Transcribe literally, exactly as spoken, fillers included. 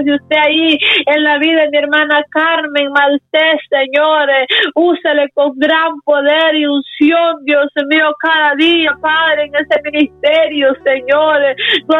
de usted ahí en la vida de mi hermana Carmen Maltés, señores, úsale con gran poder y unción, Dios mío, cada día, Padre, en ese ministerio, señores.